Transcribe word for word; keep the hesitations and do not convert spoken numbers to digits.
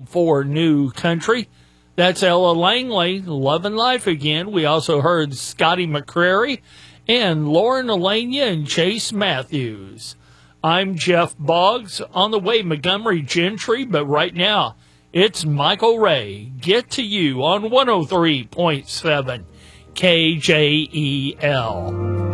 for New Country. That's Ella Langley, Lovin' Life Again. We also heard Scotty McCreery and Lauren Elenia and Chase Matthews. I'm Jeff Boggs, on the way Montgomery Gentry, but right now it's Michael Ray. Get to you on one oh three point seven K J E L.